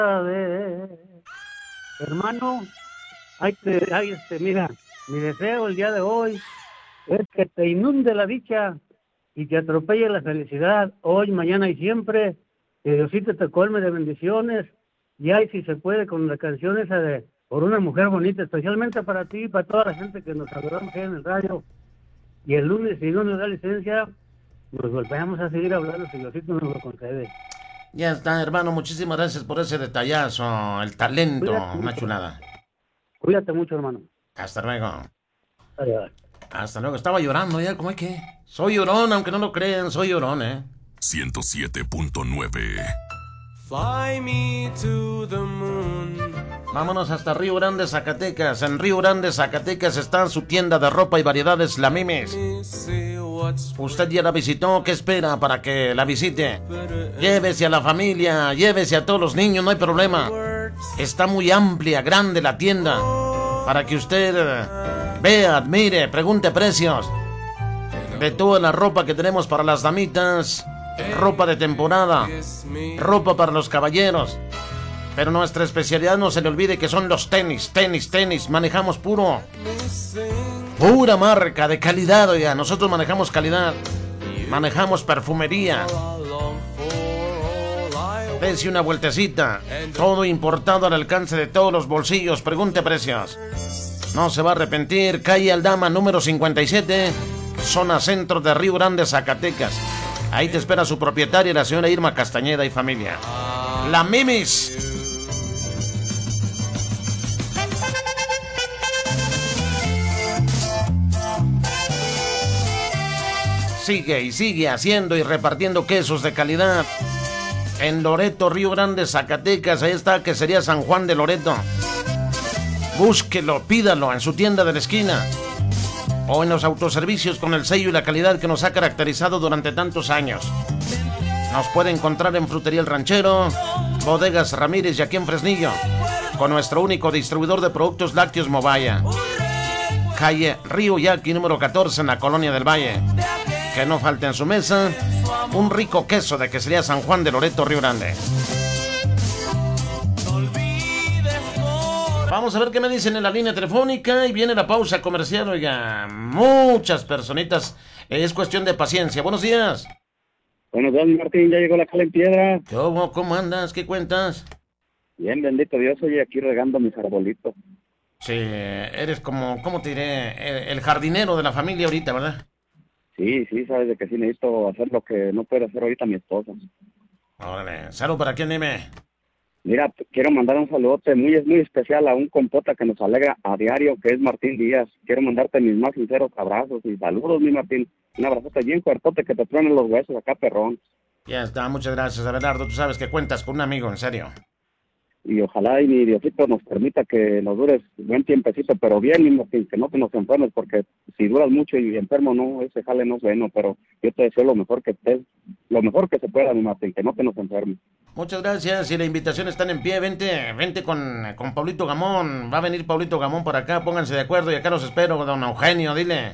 Hermano, mira, mi deseo el día de hoy es que te inunde la dicha y te atropelle la felicidad hoy, mañana y siempre. Que Diosito te colme de bendiciones. Y ahí si se puede con la canción esa de Por una mujer bonita, especialmente para ti y para toda la gente que nos adoramos ahí en el radio. Y el lunes, si Dios nos da licencia, nos volvemos a seguir hablando si Diosito nos lo concede. Ya está, hermano, muchísimas gracias por ese detallazo, el talento, una chulada. Cuídate mucho, hermano. Hasta luego. Adiós. Hasta luego, estaba llorando ya, ¿cómo es que? Soy llorón, aunque no lo crean, soy llorón, 107.9. Fly me to the moon. Vámonos hasta Río Grande, Zacatecas. En Río Grande, Zacatecas está su tienda de ropa y variedades, La Mimis. ¿Usted ya la visitó? ¿Qué espera para que la visite? Llévese a la familia, llévese a todos los niños, no hay problema. Está muy amplia, grande la tienda, para que usted vea, admire, pregunte precios de toda la ropa que tenemos para las damitas, ropa de temporada, ropa para los caballeros. Pero nuestra especialidad, no se le olvide que son los tenis. Manejamos pura marca de calidad, oiga. Nosotros manejamos calidad, manejamos perfumería. Dense una vueltecita. Todo importado al alcance de todos los bolsillos. Pregunte precios. No se va a arrepentir. Calle Aldama, número 57, zona centro de Río Grande, Zacatecas. Ahí te espera su propietaria, la señora Irma Castañeda y familia. La Mimis. Sigue y sigue haciendo y repartiendo quesos de calidad. En Loreto, Río Grande, Zacatecas, ahí está Quesería San Juan de Loreto. Búsquelo, pídalo en su tienda de la esquina. O en los autoservicios con el sello y la calidad que nos ha caracterizado durante tantos años. Nos puede encontrar en Frutería El Ranchero, Bodegas Ramírez y aquí en Fresnillo, con nuestro único distribuidor de productos lácteos Movaya. Calle Río Yaqui, número 14, en la Colonia del Valle. Que no falte en su mesa un rico queso de Quesería San Juan de Loreto, Río Grande. Vamos a ver qué me dicen en la línea telefónica y viene la pausa comercial, oiga. Muchas personitas, es cuestión de paciencia. Buenos días. Buenos días, Martín, ya llegó la cal en piedra. ¿Cómo andas? ¿Qué cuentas? Bien, bendito Dios, oye, aquí regando mis arbolitos. Sí, eres como, ¿cómo te diré? El jardinero de la familia ahorita, ¿verdad? Sí, sabes de que sí necesito hacer lo que no puede hacer ahorita mi esposa. Órale, ¿salud para quién, dime? Mira, quiero mandar un saludote muy especial a un compota que nos alegra a diario, que es Martín Díaz. Quiero mandarte mis más sinceros abrazos y saludos, mi Martín. Un abrazote bien fuertote que te truenen los huesos acá, perrón. Ya está, muchas gracias, Abelardo. Tú sabes que cuentas con un amigo, en serio. Y ojalá y mi Diosito nos permita que nos dures buen tiempecito, pero bien, mi Martín, que no te nos enfermes, porque si duras mucho y enfermo, no, ese jale no es bueno, pero yo te deseo lo mejor que estés, lo mejor que se pueda, mi Martín, que no te nos enfermes. Muchas gracias, y la invitación está en pie, vente con Paulito Gamón, va a venir Paulito Gamón por acá, pónganse de acuerdo y acá los espero, don Eugenio, dile.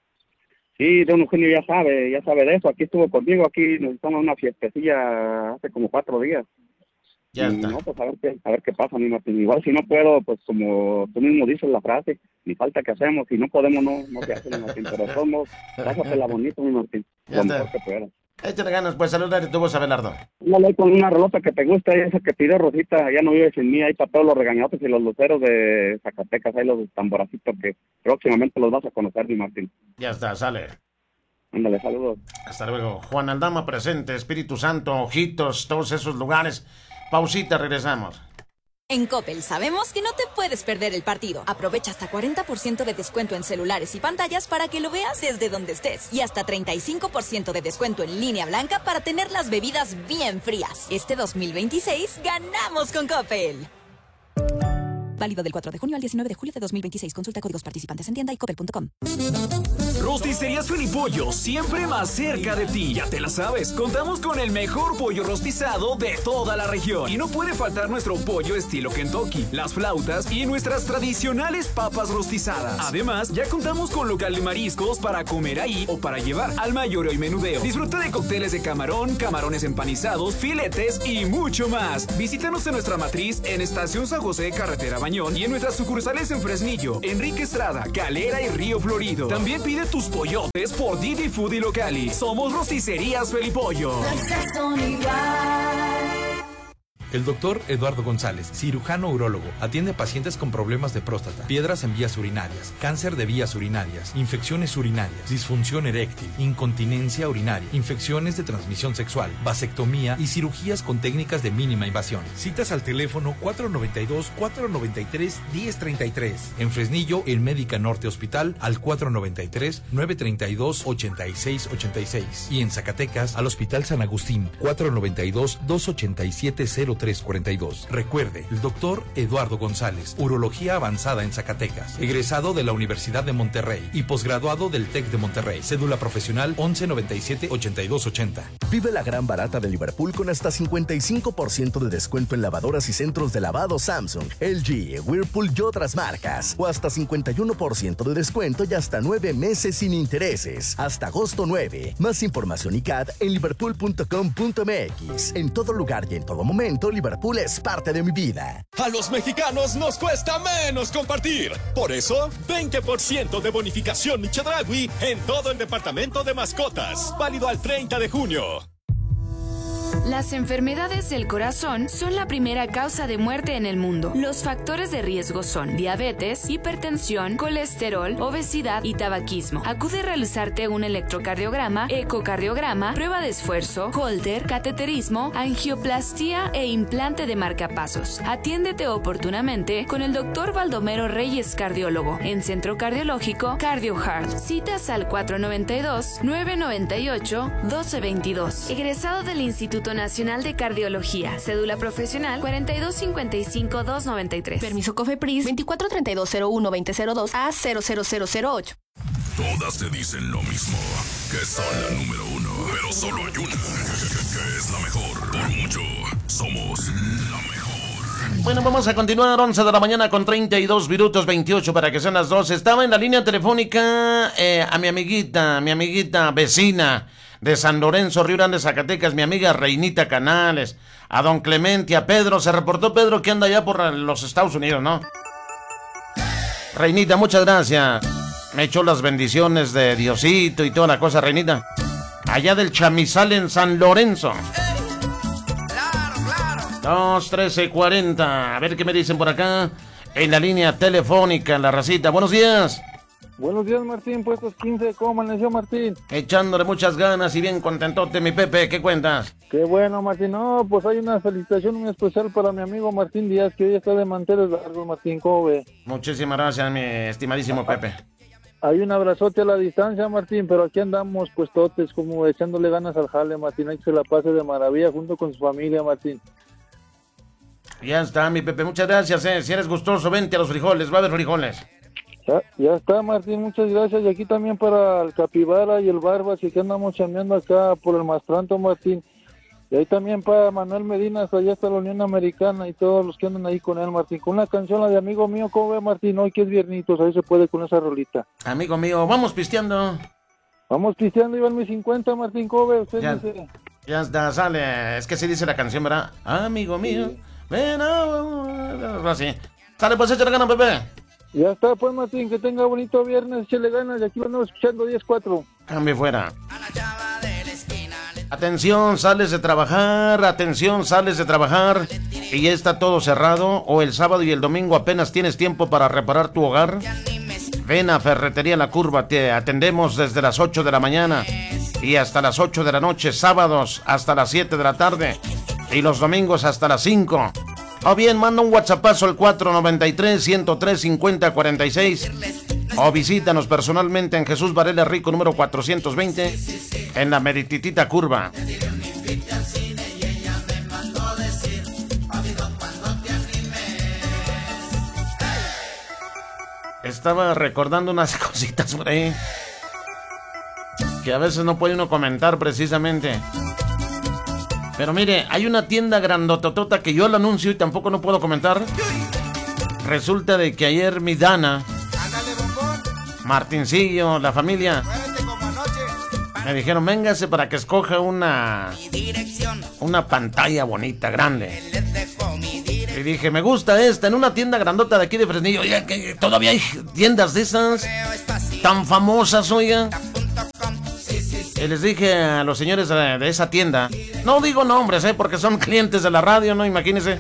Sí, don Eugenio ya sabe de eso, aquí estuvo conmigo, aquí nos estamos una fiestecilla hace como 4 días. Ya está. No, pues a ver qué pasa, mi Martín. Igual si no puedo, pues como tú mismo dices la frase, ni falta que hacemos, si no podemos, no se hace, mi Martín, pero somos, pásatela bonito, mi Martín, Ya lo está. mejor que puedas. Échale ganas, pues saludar tu voz, Abelardo. Dale con una rolota que te gusta, esa que pide Rosita, ya no vives sin mí, ahí para todos los regañotes y los luceros de Zacatecas, ahí los tamboracitos que próximamente los vas a conocer, mi Martín. Ya está, sale. Ándale, saludos. Hasta luego. Juan Aldama presente, Espíritu Santo, Ojitos, todos esos lugares. Pausita, regresamos. En Coppel sabemos que no te puedes perder el partido. Aprovecha hasta 40% de descuento en celulares y pantallas para que lo veas desde donde estés. Y hasta 35% de descuento en línea blanca para tener las bebidas bien frías. Este 2026 ganamos con Coppel. Válido del 4 de junio al 19 de julio de 2026. Consulta códigos participantes en tienda y coppel.com. Rosticerías Felipollo, siempre más cerca de ti. Ya te la sabes, contamos con el mejor pollo rostizado de toda la región. Y no puede faltar nuestro pollo estilo Kentucky, las flautas y nuestras tradicionales papas rostizadas. Además, ya contamos con local de mariscos para comer ahí o para llevar al mayoreo y menudeo. Disfruta de cócteles de camarón, camarones empanizados, filetes y mucho más. Visítanos en nuestra matriz en Estación San José, Carretera Bañón, y en nuestras sucursales en Fresnillo, Enrique Estrada, Calera y Río Florido. También pide tus pollotes por Didi Food y Locali. Somos Rosticerías Felipollo. El doctor Eduardo González, cirujano urólogo, atiende a pacientes con problemas de próstata, piedras en vías urinarias, cáncer de vías urinarias, infecciones urinarias, disfunción eréctil, incontinencia urinaria, infecciones de transmisión sexual, vasectomía y cirugías con técnicas de mínima invasión. Citas al teléfono 492-493-1033. En Fresnillo, en Médica Norte Hospital, al 493-932-8686. Y en Zacatecas, al Hospital San Agustín, 492-287-0342. Recuerde, el doctor Eduardo González, urología avanzada en Zacatecas, egresado de la Universidad de Monterrey y posgraduado del TEC de Monterrey. Cédula profesional 1197-8280. Vive la gran barata de Liverpool con hasta 55% de descuento en lavadoras y centros de lavado Samsung, LG, Whirlpool y otras marcas. O hasta 51% de descuento y hasta 9 meses sin intereses. Hasta agosto 9. Más información y CAD en liverpool.com.mx. En todo lugar y en todo momento, Liverpool es parte de mi vida. A los mexicanos nos cuesta menos compartir. Por eso, 20% de bonificación Chedraui en todo el departamento de mascotas. Válido al 30 de junio. Las enfermedades del corazón son la primera causa de muerte en el mundo. Los factores de riesgo son diabetes, hipertensión, colesterol, obesidad y tabaquismo. Acude a realizarte un electrocardiograma, ecocardiograma, prueba de esfuerzo, Holter, cateterismo, angioplastía e implante de marcapasos. Atiéndete oportunamente con el Dr. Baldomero Reyes, cardiólogo, en Centro Cardiológico CardioHeart. Citas al 492-998-1222. Egresado del Instituto Nacional de Cardiología. Cédula profesional 4255-293. Permiso COFEPRIS 243201-2002 a 00008. Todas te dicen lo mismo, que son la número uno, pero solo hay una, que es la mejor. Por mucho, somos la mejor. Bueno, vamos a continuar, 11 de la mañana con 32 minutos, 28 para que sean las 12. Estaba en la línea telefónica a mi amiguita vecina de San Lorenzo, Río Grande, Zacatecas, mi amiga Reinita Canales, a don Clemente, a Pedro. Se reportó Pedro que anda allá por los Estados Unidos, ¿no? Reinita, muchas gracias. Me echó las bendiciones de Diosito y toda la cosa, Reinita. Allá del Chamizal en San Lorenzo. 2-13-40. A ver qué me dicen por acá. En la línea telefónica, la racita. Buenos días. Buenos días, Martín, puestos 15, ¿cómo amaneció, Martín? Echándole muchas ganas y bien contentote, mi Pepe, ¿qué cuentas? Qué bueno, Martín, no, pues hay una felicitación muy especial para mi amigo Martín Díaz, que hoy está de manteles largos, Martín, ¿cómo ve? Muchísimas gracias, mi estimadísimo Pepe. Hay un abrazote a la distancia, Martín, pero aquí andamos, pues, totes, como echándole ganas al jale, Martín, hay que se la pase de maravilla junto con su familia, Martín. Ya está, mi Pepe, muchas gracias, si eres gustoso, vente a los frijoles, va a haber frijoles. Ya está, Martín, muchas gracias. Y aquí también para el Capibara y el Barbas, y que andamos chambeando acá por el Mastranto, Martín. Y ahí también para Manuel Medina, hasta allá está la Unión Americana y todos los que andan ahí con él, Martín. Con una canción, la de Amigo Mío, ¿cómo ve, Martín? Hoy que es viernitos, ahí se puede con esa rolita. Amigo mío, vamos pisteando. Vamos pisteando, iban mis 50, Martín, ¿cómo ve? Usted dice. Ya está, sale. Es que sí dice la canción, ¿verdad? Amigo mío, ven a... Así. Sale, pues échale ganas, Pepe. Ya está, pues, Martín, que tenga bonito viernes, échale ganas, y aquí lo andamos escuchando 10-4. Cambie fuera. Atención, sales de trabajar, y ya está todo cerrado, o el sábado y el domingo apenas tienes tiempo para reparar tu hogar. Ven a Ferretería La Curva, te atendemos desde las 8 de la mañana y hasta las 8 de la noche, sábados hasta las 7 de la tarde y los domingos hasta las 5. O bien, manda un WhatsAppazo al 493-103-5046 o visítanos personalmente en Jesús Varela Rico, número 420, en la Merititita Curva. estaba recordando unas cositas por ahí que a veces no puede uno comentar precisamente. Pero mire, hay una tienda grandototota que yo la anuncio y tampoco no puedo comentar. Resulta de que ayer mi Dana, Martincillo, la familia, me dijeron, véngase para que escoja una pantalla bonita, grande. Y dije, me gusta esta, en una tienda grandota de aquí de Fresnillo. Oiga, que todavía hay tiendas de esas tan famosas, oiga. Y les dije a los señores de esa tienda, no digo nombres, porque son clientes de la radio, no, imagínense.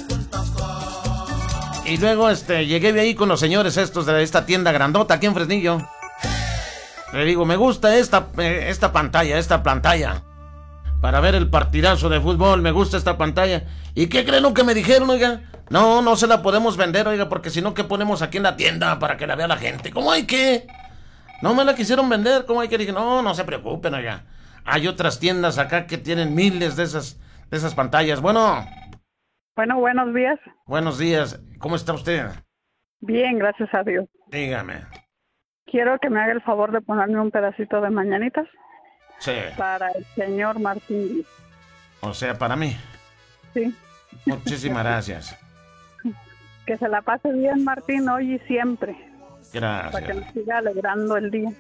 Y luego llegué ahí con los señores estos de esta tienda grandota aquí en Fresnillo. Le digo, me gusta esta pantalla para ver el partidazo de fútbol, me gusta esta pantalla. ¿Y qué creen que me dijeron, oiga? No se la podemos vender, oiga, porque si no, ¿qué ponemos aquí en la tienda para que la vea la gente? ¿Cómo hay que? No me la quisieron vender, ¿cómo hay que? Dije, no se preocupen, oiga. Hay otras tiendas acá que tienen miles de esas pantallas. Bueno, buenos días. Buenos días, ¿cómo está usted? Bien, gracias a Dios. Dígame. Quiero que me haga el favor de ponerme un pedacito de mañanitas. Sí. Para el señor Martín. O sea, para mí. Sí. Muchísimas gracias. Que se la pase bien, Martín, hoy y siempre. Gracias. Para que nos siga alegrando el día.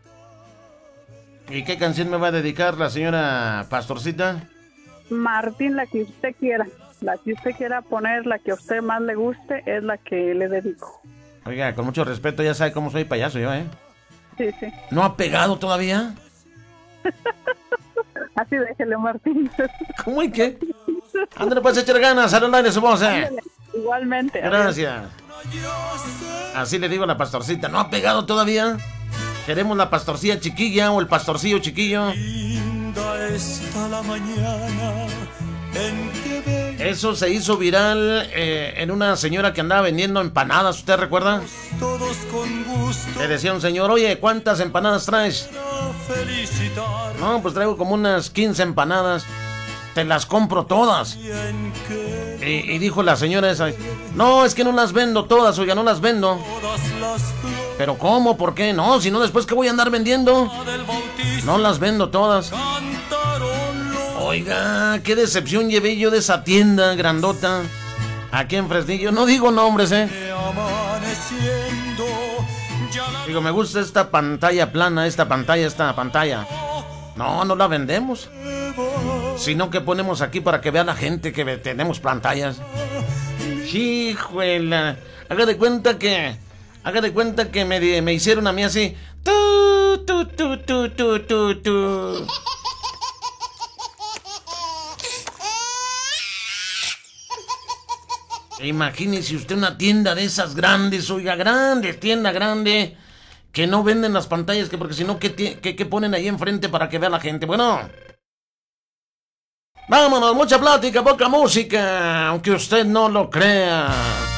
¿Y qué canción me va a dedicar la señora Pastorcita? Martín, la que usted quiera. La que usted quiera poner, la que a usted más le guste, es la que le dedico. Oiga, con mucho respeto, ya sabe cómo soy payaso yo, ¿eh? Sí. ¿No ha pegado todavía? Así déjele, Martín. ¿Cómo y qué? Ándale, pues, echar ganas, al aire su voz, Ándale, igualmente. Gracias. Así le digo a la Pastorcita, ¿no ha pegado todavía? Queremos la pastorcilla chiquilla o el pastorcillo chiquillo. Linda está la mañana en que eso se hizo viral en una señora que andaba vendiendo empanadas, ¿usted recuerda? todos con gusto Le decía un señor, oye, ¿cuántas empanadas traes? felicitar. No, pues traigo como unas 15 empanadas. Te las compro todas. Y dijo la señora esa, no, es que no las vendo todas, oiga, no las vendo. ¿Pero cómo? ¿Por qué? No, si no, después, ¿qué voy a andar vendiendo? No las vendo todas. Oiga, qué decepción llevé yo de esa tienda grandota aquí en Fresnillo. No digo nombres, Digo, me gusta esta pantalla plana, esta pantalla. No la vendemos. Sino que ponemos aquí para que vea la gente que tenemos pantallas. Híjole, haga de cuenta que me hicieron a mí así. Tu. Imagínese usted una tienda de esas grandes, oiga, tienda grande, que no venden las pantallas, que porque si no, ¿qué ponen ahí enfrente para que vea la gente? Bueno, vámonos, mucha plática, poca música, aunque usted no lo crea.